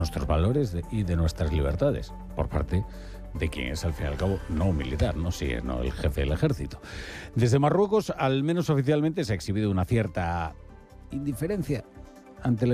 nuestros valores y de nuestras libertades, por parte de quien es, al fin y al cabo, no un militar, sino el jefe del ejército. Desde Marruecos, al menos oficialmente, se ha exhibido una cierta indiferencia ante la